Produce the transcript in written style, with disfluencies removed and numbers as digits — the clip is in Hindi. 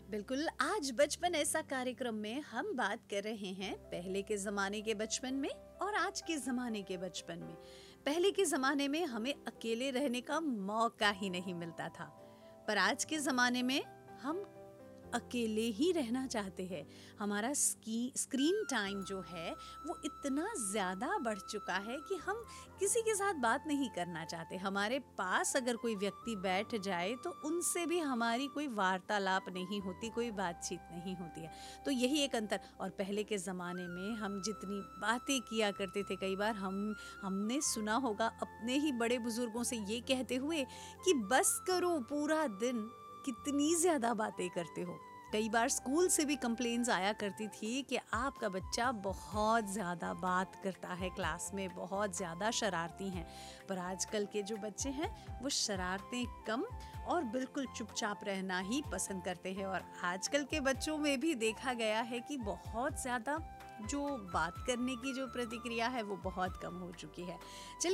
बिल्कुल। आज बचपन ऐसा कार्यक्रम में हम बात कर रहे हैं पहले के ज़माने के बचपन में और आज के ज़माने के बचपन में। पहले के ज़माने में हमें अकेले रहने का मौका ही नहीं मिलता था, पर आज के ज़माने में हम अकेले ही रहना चाहते हैं। हमारा स्क्रीन टाइम जो है वो इतना ज़्यादा बढ़ चुका है कि हम किसी के साथ बात नहीं करना चाहते। हमारे पास अगर कोई व्यक्ति बैठ जाए तो उनसे भी हमारी कोई वार्तालाप नहीं होती, कोई बातचीत नहीं होती है। तो यही एक अंतर। और पहले के ज़माने में हम जितनी बातें किया करते थे, कई बार हमने सुना होगा अपने ही बड़े बुजुर्गों से ये कहते हुए कि बस करो, पूरा दिन कितनी ज़्यादा बातें करते हो। कई बार स्कूल से भी कंप्लेंट्स आया करती थी कि आपका बच्चा बहुत ज़्यादा बात करता है, क्लास में बहुत ज़्यादा शरारती हैं। पर आजकल के जो बच्चे हैं वो शरारतें कम और बिल्कुल चुपचाप रहना ही पसंद करते हैं। और आजकल के बच्चों में भी देखा गया है कि बहुत ज़्यादा जो बात करने की जो प्रतिक्रिया है वो बहुत कम हो चुकी है। चलिए